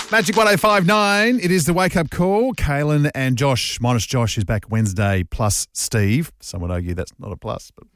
Magic 105.9. It is the wake-up call. Kaylin and Josh, minus Josh, who's back Wednesday, plus Steve. Some would argue that's not a plus, but...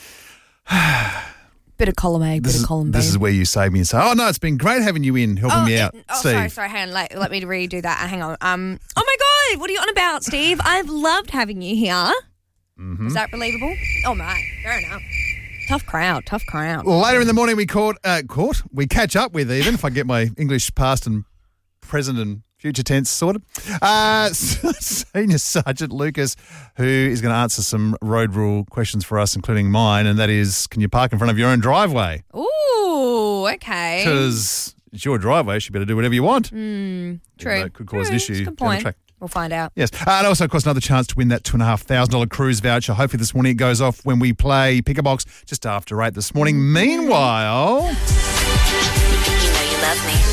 Bit of column A, bit of column B. This is where you save me and say, oh, no, it's been great having you in, helping me out, Steve. Sorry, hang on. Let me redo that. Hang on. Oh, my God, what are you on about, Steve? I've loved having you here. Mm-hmm. Is that believable? Oh, my, fair enough. Tough crowd. Later in the morning, we we catch up with even, if I get my English past and present and future tense sorted. Senior Sergeant Lucas, who is going to answer some road rule questions for us, including mine, and that is, can you park in front of your own driveway? Ooh, okay. Because it's your driveway, you should be able to do whatever you want. True. It could cause an issue Good down point. the track. We'll find out. Yes. And also, of course, another chance to win that $2,500 cruise voucher. Hopefully this morning it goes off when we play Pick a Box just after 8 this morning. Meanwhile... You know you love me.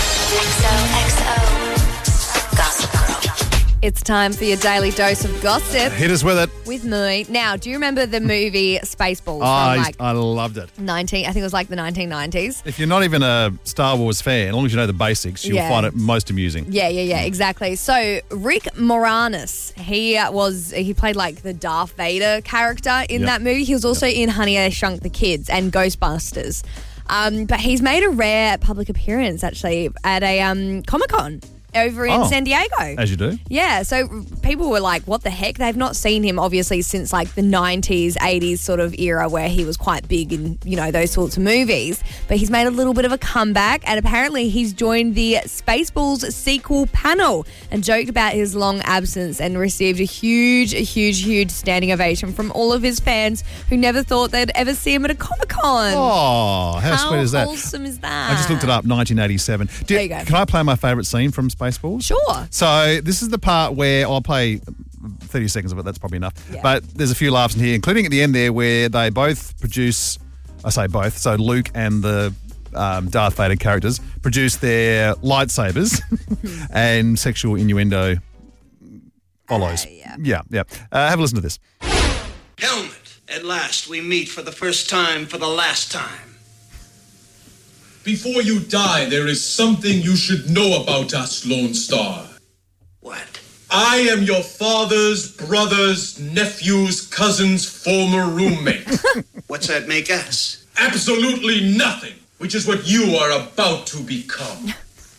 XOXO. Gossip Girl. It's time for your daily dose of gossip. Hit us with it. With me. Now, do you remember the movie Spaceballs? I loved it. I think it was like the 1990s. If you're not even a Star Wars fan, as long as you know the basics, you'll find it most amusing. Yeah, exactly. So Rick Moranis, he played like the Darth Vader character in that movie. He was also in Honey, I Shrunk the Kids and Ghostbusters. But he's made a rare public appearance actually at a Comic-Con over in San Diego. As you do. Yeah, so people were like, what the heck? They've not seen him, obviously, since like the 90s, 80s sort of era where he was quite big in, those sorts of movies. But he's made a little bit of a comeback, and apparently he's joined the Spaceballs sequel panel and joked about his long absence and received a huge standing ovation from all of his fans who never thought they'd ever see him at a Comic-Con. Oh, how sweet is that? How awesome is that? I just looked it up, 1987. There you go. Can I play my favourite scene from Spaceballs? Sure. So this is the part where I'll play 30 seconds of it. That's probably enough. Yeah. But there's a few laughs in here, including at the end there where they both produce, I say both, so Luke and the Darth Vader characters produce their lightsabers and sexual innuendo follows. Yeah. Have a listen to this. Helmet, at last we meet for the first time for the last time. Before you die, there is something you should know about us, Lone Star. What? I am your father's brother's nephew's cousin's former roommate. What's that make us? Absolutely nothing, which is what you are about to become.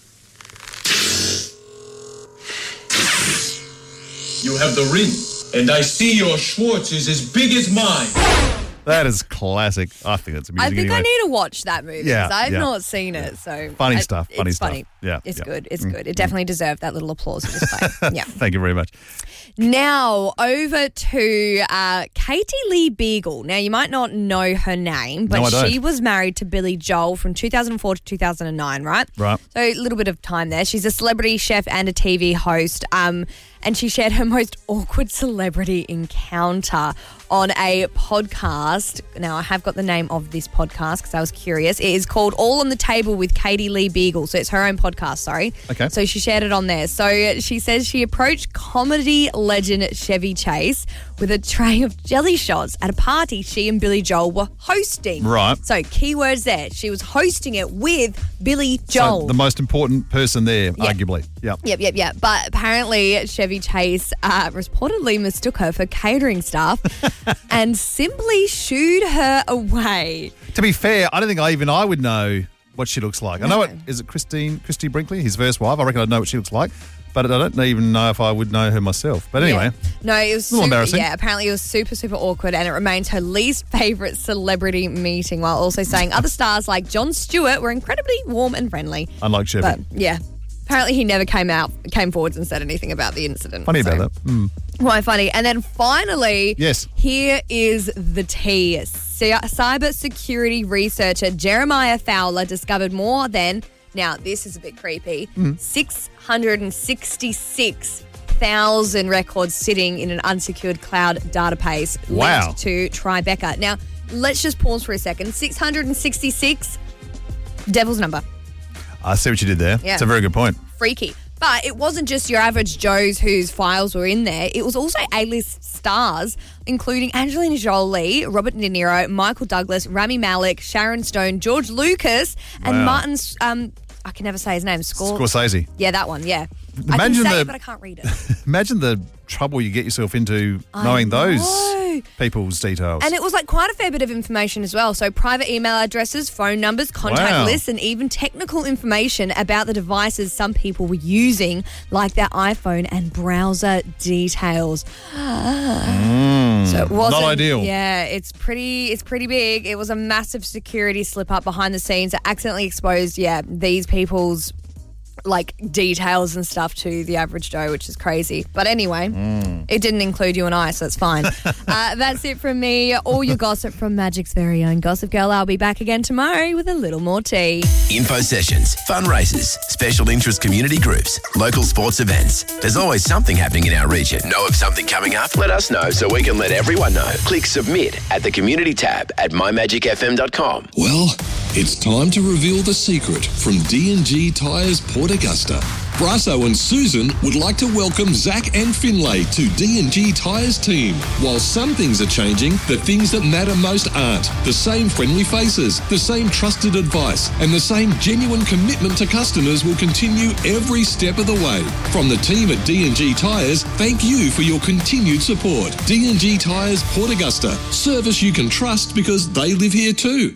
You have the ring, and I see your Schwartz is as big as mine. That is classic. I think that's amusing. I think anyway. I need to watch that movie because I've not seen it. So funny stuff. It's funny. Yeah, it's good. It's good. It definitely deserved that little applause you just played. Yeah. Thank you very much. Now over to Katie Lee Beagle. Now you might not know her name, but she was married to Billy Joel from 2004 to 2009, right? Right. So a little bit of time there. She's a celebrity chef and a TV host. And she shared her most awkward celebrity encounter on a podcast. Now, I have got the name of this podcast because I was curious. It is called All on the Table with Katie Lee Beagle. So it's her own podcast, sorry. Okay. So she shared it on there. So she says she approached comedy legend Chevy Chase with a tray of jelly shots at a party she and Billy Joel were hosting. Right. So keywords there. She was hosting it with Billy Joel. So the most important person there, arguably. Yep. But apparently Chevy Chase reportedly mistook her for catering staff and simply shooed her away. To be fair, I don't think I would know what she looks like. No. I know it. Is it Christy Brinkley, his first wife? I reckon I'd know what she looks like. But I don't even know if I would know her myself. But anyway. Yeah. No, it was a little embarrassing. Yeah, apparently it was super awkward and it remains her least favourite celebrity meeting, while also saying other stars like Jon Stewart were incredibly warm and friendly. Unlike Chevy. But yeah. Apparently he never came forwards and said anything about the incident. Funny about that. Quite funny. And then finally, yes, here is the tea. Cyber security researcher Jeremiah Fowler discovered more than, now this is a bit creepy, 666,000 records sitting in an unsecured cloud database linked to Tribeca. Now, let's just pause for a second. 666, devil's number. I see what you did there. Yeah. It's a very good point. Freaky. But it wasn't just your average Joes whose files were in there. It was also A-list stars, including Angelina Jolie, Robert De Niro, Michael Douglas, Rami Malek, Sharon Stone, George Lucas, and Martin I can never say his name. Scorsese. Yeah, that one, yeah. I can Imagine say it, but I can't read it. Imagine the trouble you get yourself into knowing those people's details. And it was like quite a fair bit of information as well. So private email addresses, phone numbers, contact lists, and even technical information about the devices some people were using, like their iPhone and browser details. So it wasn't, not ideal. Yeah, it's pretty big. It was a massive security slip up behind the scenes that accidentally exposed, these people's like details and stuff to the average Joe, which is crazy. But anyway, it didn't include you and I, so it's fine. That's it from me. All your gossip from Magic's very own Gossip Girl. I'll be back again tomorrow with a little more tea. Info sessions, fundraisers, special interest community groups, local sports events. There's always something happening in our region. Know of something coming up? Let us know so we can let everyone know. Click submit at the community tab at mymagicfm.com. Well, it's time to reveal the secret from D&G Tyres Port Augusta. Brasso and Susan would like to welcome Zach and Finlay to D&G Tyres team. While some things are changing, the things that matter most aren't. The same friendly faces, the same trusted advice, and the same genuine commitment to customers will continue every step of the way. From the team at D&G Tyres, thank you for your continued support. D&G Tyres Port Augusta. Service you can trust because they live here too.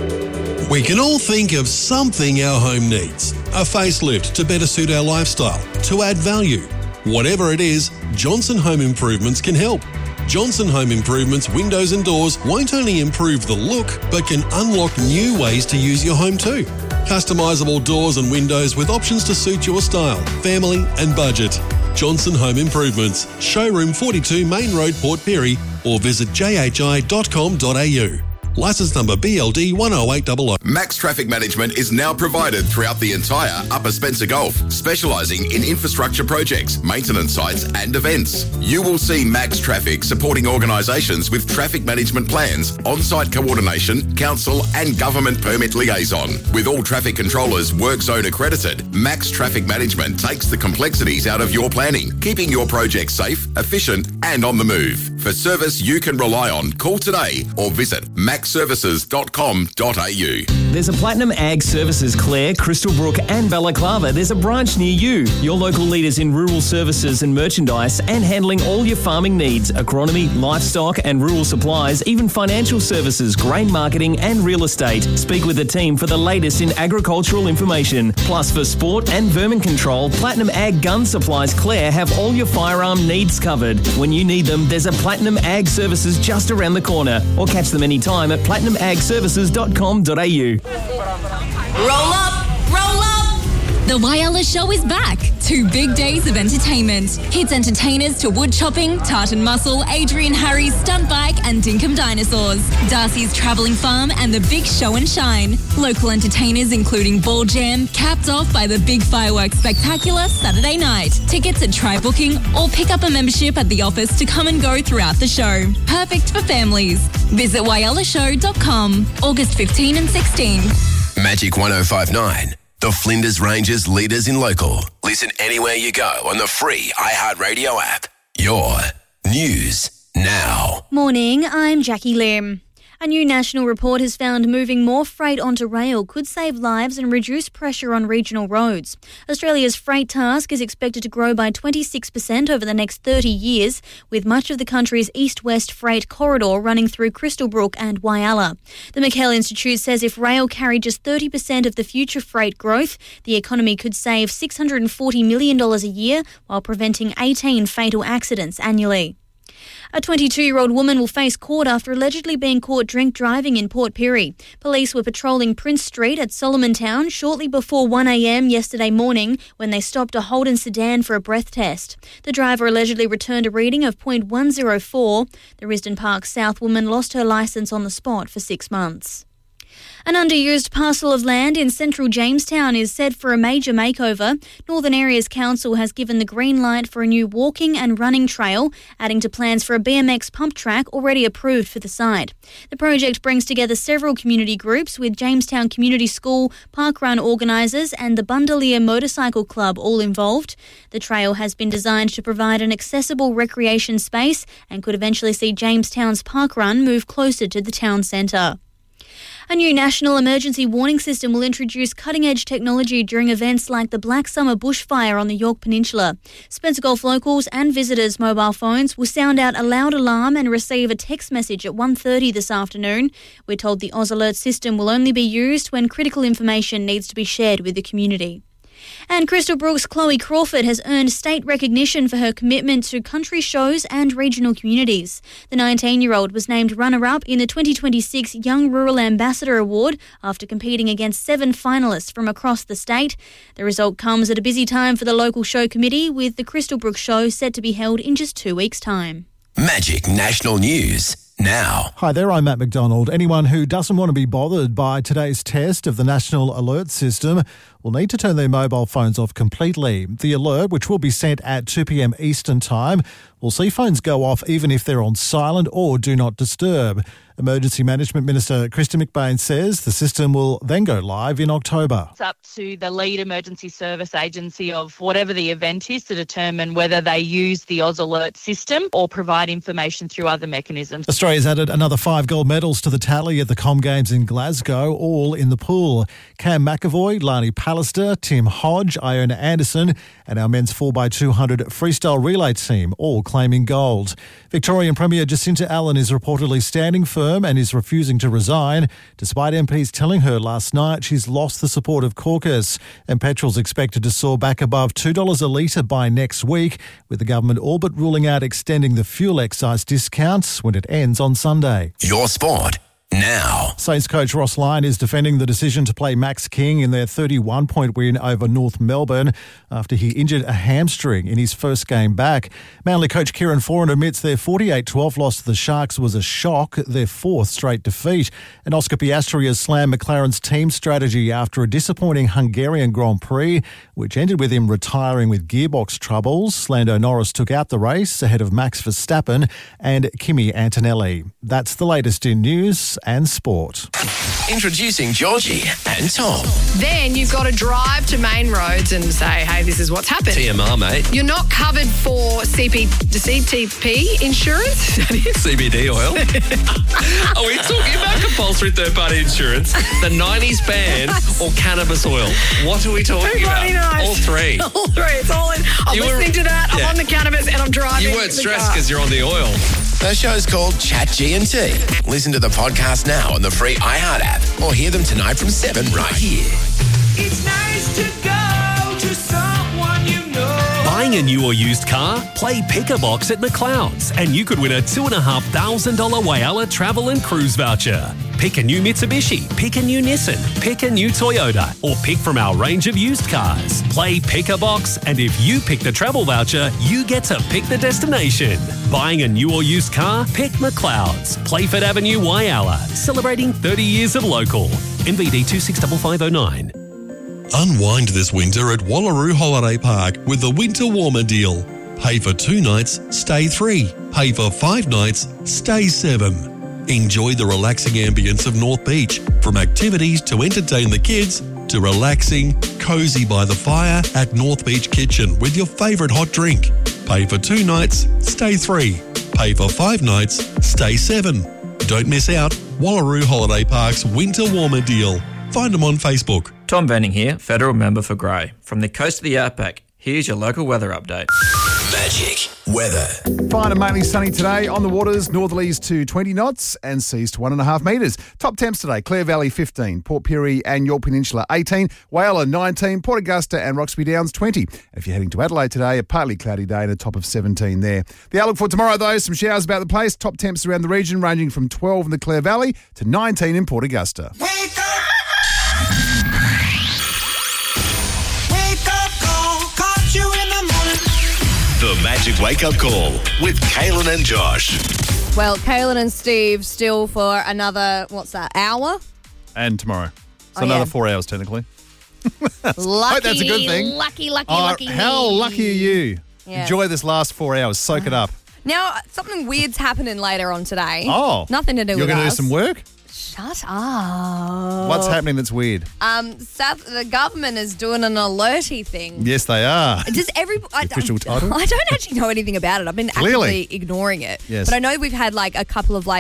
We can all think of something our home needs. A facelift to better suit our lifestyle, to add value. Whatever it is, Johnson Home Improvements can help. Johnson Home Improvements windows and doors won't only improve the look, but can unlock new ways to use your home too. Customisable doors and windows with options to suit your style, family and budget. Johnson Home Improvements, Showroom 42 Main Road, Port Pirie, or visit jhi.com.au. Licence number BLD 10800. Max Traffic Management is now provided throughout the entire Upper Spencer Gulf, specialising in infrastructure projects, maintenance sites and events. You will see Max Traffic supporting organisations with traffic management plans, on-site coordination, council and government permit liaison. With all traffic controllers work zone accredited, Max Traffic Management takes the complexities out of your planning, keeping your project safe, efficient and on the move. For service you can rely on, call today or visit maxservices.com.au. There's a Platinum Ag Services Clare, Crystal Brook and Balaclava. There's a branch near you. Your local leaders in rural services and merchandise and handling all your farming needs, agronomy, livestock and rural supplies, even financial services, grain marketing and real estate. Speak with the team for the latest in agricultural information. Plus for sport and vermin control, Platinum Ag Gun Supplies Clare have all your firearm needs covered. When you need them, there's a Platinum Ag Services just around the corner, or catch them anytime at platinumagservices.com.au. Roll up! Roll up! The Whyalla Show is back. 2 big days of entertainment. Hits entertainers to wood chopping, Tartan Muscle, Adrian Harry's Stunt Bike and Dinkum Dinosaurs, Darcy's Travelling Farm and the Big Show and Shine. Local entertainers including Ball Jam, capped off by the Big Fireworks Spectacular Saturday night. Tickets at Try Booking or pick up a membership at the office to come and go throughout the show. Perfect for families. Visit whyallashow.com, August 15 and 16. Magic 105.9. The Flinders Ranges leaders in local. Listen anywhere you go on the free iHeartRadio app. Your news now. Morning, I'm Jackie Lim. A new national report has found moving more freight onto rail could save lives and reduce pressure on regional roads. Australia's freight task is expected to grow by 26% over the next 30 years, with much of the country's east-west freight corridor running through Crystal Brook and Whyalla. The McKell Institute says if rail carried just 30% of the future freight growth, the economy could save $640 million a year while preventing 18 fatal accidents annually. A 22-year-old woman will face court after allegedly being caught drink driving in Port Pirie. Police were patrolling Prince Street at Solomon Town shortly before 1 a.m. yesterday morning when they stopped a Holden sedan for a breath test. The driver allegedly returned a reading of .104. The Risdon Park South woman lost her licence on the spot for 6 months. An underused parcel of land in central Jamestown is set for a major makeover. Northern Areas Council has given the green light for a new walking and running trail, adding to plans for a BMX pump track already approved for the site. The project brings together several community groups with Jamestown Community School, parkrun organisers and the Bundalia Motorcycle Club all involved. The trail has been designed to provide an accessible recreation space and could eventually see Jamestown's parkrun move closer to the town centre. A new national emergency warning system will introduce cutting-edge technology during events like the Black Summer bushfire on the Yorke Peninsula. Spencer Gulf locals and visitors' mobile phones will sound out a loud alarm and receive a text message at 1:30 this afternoon. We're told the Oz Alert system will only be used when critical information needs to be shared with the community. And Crystal Brook's Chloe Crawford has earned state recognition for her commitment to country shows and regional communities. The 19-year-old was named runner-up in the 2026 Young Rural Ambassador Award after competing against 7 finalists from across the state. The result comes at a busy time for the local show committee, with the Crystal Brook show set to be held in just 2 weeks' time. Magic National News now. Hi there, I'm Matt McDonald. Anyone who doesn't want to be bothered by today's test of the National Alert System will need to turn their mobile phones off completely. The alert, which will be sent at 2 p.m. Eastern Time, will see phones go off even if they're on silent or do not disturb. Emergency Management Minister Kristen McBain says the system will then go live in October. It's up to the lead emergency service agency of whatever the event is to determine whether they use the Oz Alert system or provide information through other mechanisms. Australia's added another 5 gold medals to the tally at the Com Games in Glasgow, all in the pool. Cam McAvoy, Lani Pallister, Tim Hodge, Iona Anderson and our men's 4x200 freestyle relay team all claiming gold. Victorian Premier Jacinta Allen is reportedly standing firm and is refusing to resign, despite MPs telling her last night she's lost the support of caucus. And petrol's expected to soar back above $2 a litre by next week, with the government all but ruling out extending the fuel excise discounts when it ends on Sunday. Your sport now. Saints coach Ross Lyon is defending the decision to play Max King in their 31-point win over North Melbourne after he injured a hamstring in his first game back. Manly coach Kieran Foran admits their 48-12 loss to the Sharks was a shock, their 4th straight defeat. And Oscar Piastri has slammed McLaren's team strategy after a disappointing Hungarian Grand Prix, which ended with him retiring with gearbox troubles. Lando Norris took out the race ahead of Max Verstappen and Kimi Antonelli. That's the latest in news and sport. Introducing Georgie and Tom. Then you've got to drive to main roads and say, hey, this is what's happened. TMR, mate. You're not covered for CTP insurance. CBD oil. Are we talking about compulsory third-party insurance, the 90s ban, or cannabis oil? What are we talking about? Knows. All three. All three. It's all in. I'm listening to that. I'm on the cannabis and I'm driving. You weren't stressed because you're on the oil. The show's called Chat G&T. Listen to the podcast now on the free iHeart app or hear them tonight from 7 right here. It's nice to go to someone you know. Buying a new or used car? Play Pick-a-Box at McLeod's and you could win a $2,500 Whyalla travel and cruise voucher. Pick a new Mitsubishi, pick a new Nissan, pick a new Toyota, or pick from our range of used cars. Play Pick-a-Box, and if you pick the travel voucher, you get to pick the destination. Buying a new or used car? Pick McLeod's. Playford Avenue, Whyalla. Celebrating 30 years of local. NBD 265509. Unwind this winter at Wallaroo Holiday Park with the Winter Warmer deal. Pay for 2 nights, stay 3. Pay for 5 nights, stay 7. Enjoy the relaxing ambience of North Beach, from activities to entertain the kids to relaxing, cosy by the fire at North Beach Kitchen with your favourite hot drink. Pay for 2 nights, stay 3. Pay for 5 nights, stay 7. Don't miss out. Wallaroo Holiday Park's Winter Warmer deal. Find them on Facebook. Tom Benning here, Federal Member for Grey. From the coast of the Outback, here's your local weather update. Magic weather. Fine and mainly sunny today. On the waters, northerlies to 20 knots and seas to 1.5 metres. Top temps today, Clare Valley 15, Port Pirie and Yorke Peninsula 18, Whyalla 19, Port Augusta and Roxby Downs 20. And if you're heading to Adelaide today, a partly cloudy day and a top of 17 there. The outlook for tomorrow, though, some showers about the place. Top temps around the region ranging from 12 in the Clare Valley to 19 in Port Augusta. The Magic Wake Up Call with Kaylin and Josh. Well, Kaylin and Steve still for another, hour? And tomorrow. So another 4 hours, technically. Lucky, that's a good thing. Lucky How me. lucky are you? Yeah. Enjoy this last 4 hours. Soak it up. Now, something weird's happening later on today. Oh. Nothing to do with us. You're going to do some work? Shut up. What's happening that's weird? The government is doing an alerty thing. Yes, they are. Does everybody... Official title? I don't actually know anything about it. I've been actively ignoring it. Yes. But I know we've had a couple of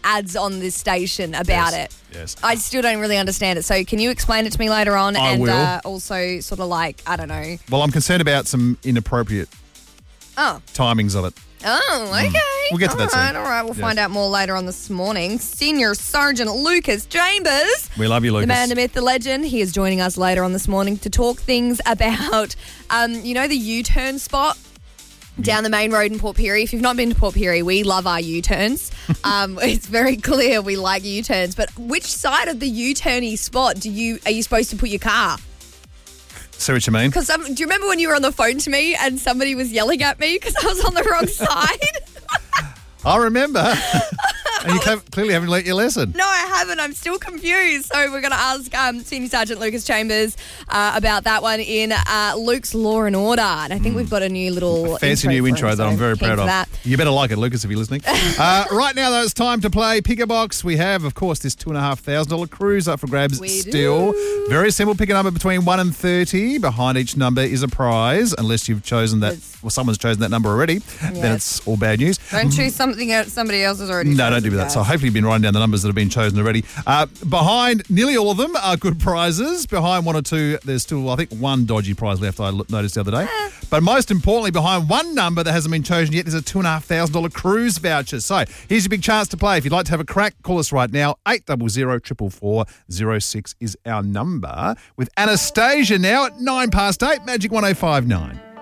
ads on this station about it. Yes. I still don't really understand it. So can you explain it to me later on? I and will. Also sort of like, I don't know. Well, I'm concerned about some inappropriate timings of it. Oh, okay. We'll get to that soon. All right. We'll Yes. find out more later on this morning. Senior Sergeant Lucas Chambers. We love you, Lucas. The man, the myth, the legend. He is joining us later on this morning to talk things about, the U-turn spot down the main road in Port Pirie. If you've not been to Port Pirie, we love our U-turns. It's very clear we like U-turns. But which side of the U-turny spot are you supposed to put your car? See what you mean? Because do you remember when you were on the phone to me and somebody was yelling at me because I was on the wrong side? I remember. And you clearly haven't learnt your lesson. No, I haven't. I'm still confused. So we're going to ask Senior Sergeant Lucas Chambers about that one in Luke's Law and Order. And I think we've got a new little Fancy new intro him, that I'm very keen proud for of. that. You better like it, Lucas, if you're listening. Right now, though, it's time to play Pick a Box. We have, of course, this $2,500 cruise up for grabs still. Very simple. Pick a number between 1 and 30. Behind each number is a prize, unless you've chosen that, someone's chosen that number already. Then it's all bad news. Don't choose something else somebody else has already No, chosen, don't do that. guys. So hopefully you've been writing down the numbers that have been chosen already. Behind nearly all of them are good prizes. Behind one or two, there's still, I think, one dodgy prize left I noticed the other day. But most importantly, behind one number that hasn't been chosen yet is a $2,500 cruise voucher. So here's your big chance to play. If you'd like to have a crack, call us right now. 800-444-06 is our number. With Anastasia now at 8:09, Magic 1059.